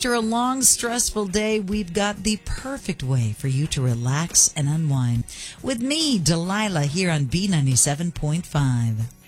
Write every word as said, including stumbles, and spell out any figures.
After a long, stressful day, we've got the perfect way for you to relax and unwind. With me, Delilah, here on B ninety-seven point five.